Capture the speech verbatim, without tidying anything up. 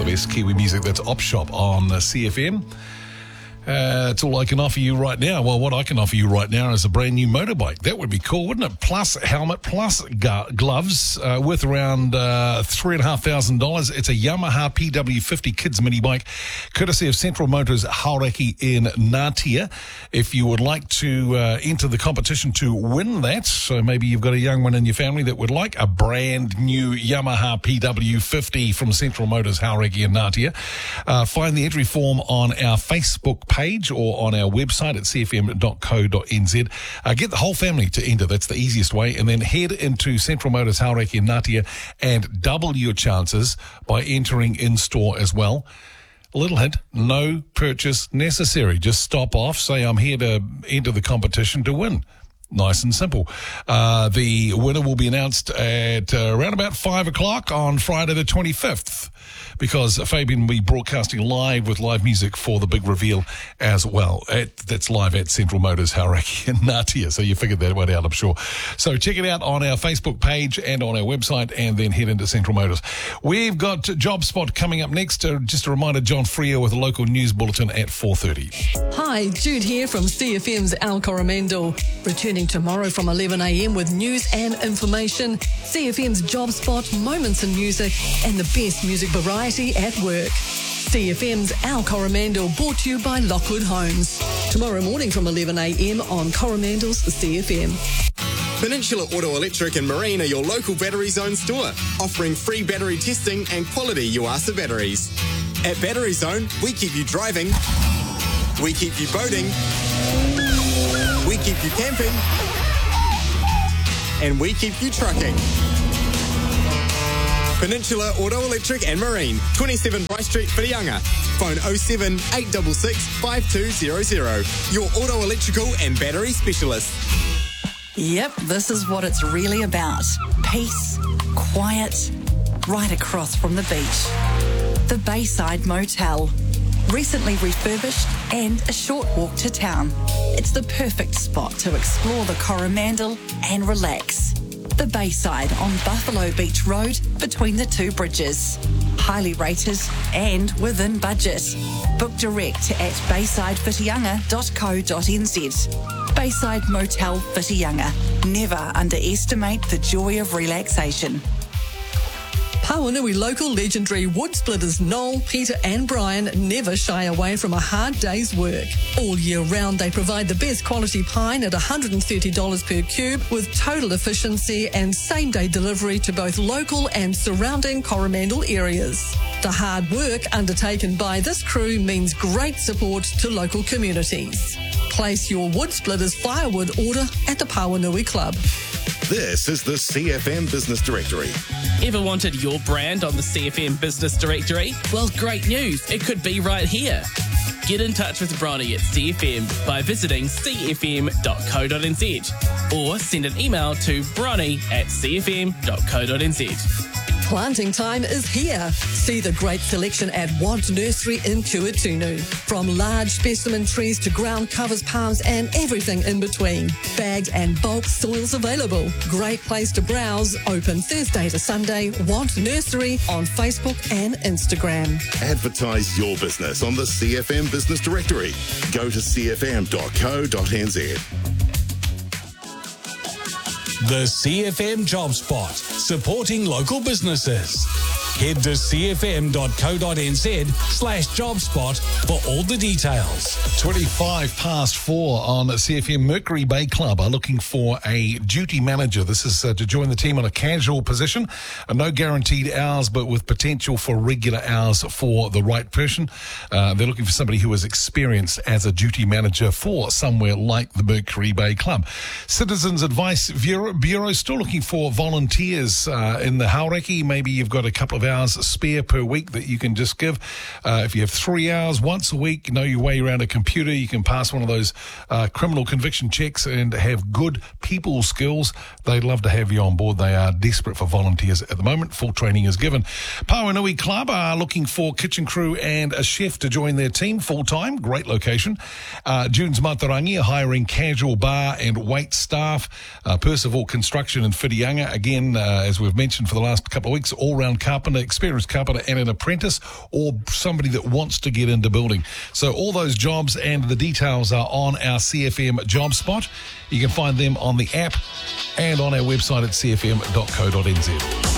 best Kiwi music. That's Op Shop on uh, C F M. Uh, it's all I can offer you right now. Well, what I can offer you right now is a brand new motorbike. That would be cool, wouldn't it? Plus helmet, plus gu- gloves, uh, worth around uh, three and a half thousand dollars. It's a Yamaha P W fifty kids mini bike, courtesy of Central Motors Hauraki in Ngatea. If you would like to uh, enter the competition to win that, so maybe you've got a young one in your family that would like a brand new Yamaha P W fifty from Central Motors Hauraki in Ngatea, uh, find the entry form on our Facebook page. page or on our website at c f m dot co dot n z. Uh, get the whole family to enter. That's the easiest way. And then head into Central Motors Hauraki in Ngatea and double your chances by entering in-store as well. A little hint, no purchase necessary. Just stop off, say I'm here to enter the competition to win. Nice and simple. Uh, the winner will be announced at uh, around about five o'clock on Friday the twenty-fifth, because Fabian will be broadcasting live with live music for the big reveal as well. At, that's live at Central Motors Hauraki in Ngatea, so you figured that one out, I'm sure. So check it out on our Facebook page and on our website, and then head into Central Motors. We've got Job Spot coming up next. Uh, just a reminder, John Freer with a local news bulletin at four thirty. Hi, Jude here from C F M's Al Coromandel. Returning tomorrow from eleven a m with news and information, C F M's Job Spot, moments in music, and the best music variety at work. C F M's Al Coromandel, brought to you by Lockwood Homes. Tomorrow morning from eleven a m on Coromandel's C F M. Peninsula Auto Electric and Marine are your local Battery Zone store, offering free battery testing and quality Yuasa batteries. At Battery Zone, we keep you driving, we keep you boating, we keep you camping, and we keep you trucking. Peninsula Auto Electric and Marine, twenty-seven Bryce Street, Whitianga. Phone oh seven, eight six six, five two zero zero. Your auto electrical and battery specialist. Yep, this is what it's really about. Peace, quiet, right across from the beach. The Bayside Motel. Recently refurbished and a short walk to town. It's the perfect spot to explore the Coromandel and relax. The Bayside on Buffalo Beach Road between the two bridges. Highly rated and within budget. Book direct at bayside whitianga dot co dot n z. Bayside Motel Whitianga. Never underestimate the joy of relaxation. Pawanui local legendary wood splitters Noel, Peter and Brian never shy away from a hard day's work. All year round they provide the best quality pine at one hundred thirty dollars per cube with total efficiency and same-day delivery to both local and surrounding Coromandel areas. The hard work undertaken by this crew means great support to local communities. Place your wood splitters firewood order at the Pawanui Club. This is the C F M Business Directory. Ever wanted your brand on the C F M Business Directory? Well, great news. It could be right here. Get in touch with Bronny at C F M by visiting c f m dot co dot n z or send an email to bronny at c f m dot co dot n z. Planting time is here. See the great selection at Want Nursery in Kuatunu. From large specimen trees to ground covers, palms and everything in between. Bagged and bulk soils available. Great place to browse. Open Thursday to Sunday. Want Nursery on Facebook and Instagram. Advertise your business on the C F M Business Directory. Go to c f m dot co dot n z. The C F M Job Spot, supporting local businesses. Head to c f m dot co dot n z slash job spot for all the details. twenty-five past four on C F M. Mercury Bay Club are looking for a duty manager. This is uh, to join the team on a casual position. Uh, no guaranteed hours, but with potential for regular hours for the right person. Uh, they're looking for somebody who is experienced as a duty manager for somewhere like the Mercury Bay Club. Citizens Advice Bureau, Bureau still looking for volunteers uh, in the Hauraki. Maybe you've got a couple of hours spare per week that you can just give. Uh, if you have three hours once a week, you know your way around a computer, you can pass one of those uh, criminal conviction checks and have good people skills. They'd love to have you on board. They are desperate for volunteers at the moment. Full training is given. Pawanui Club are looking for kitchen crew and a chef to join their team full-time. Great location. Uh, June's Matarangi are hiring casual bar and wait staff. Uh, Percival Construction in Whitianga, again, uh, as we've mentioned for the last couple of weeks, all-round carpenter, experienced carpenter and an apprentice, or somebody that wants to get into building. So all those jobs and the details are on our C F M job spot. You can find them on the app and on our website at c f m dot co dot n z.